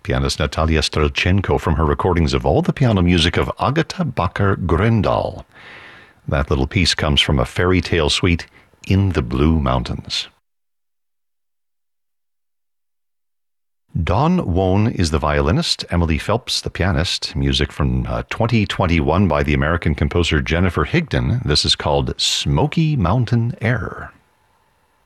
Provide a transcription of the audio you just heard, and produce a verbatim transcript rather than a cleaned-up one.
pianist Natalia Strelchenko, from her recordings of all the piano music of Agatha Bakker-Grøndahl. That little piece comes from a fairy tale suite, In the Blue Mountains. Dawn Wone is the violinist, Emily Phelps the pianist. Music from uh, twenty twenty-one by the American composer Jennifer Higdon. This is called Smoky Mountain Air.